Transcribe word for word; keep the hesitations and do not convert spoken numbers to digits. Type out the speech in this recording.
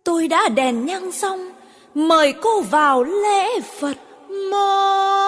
Tôi đã đèn nhang xong, mời cô vào lễ Phật. Mời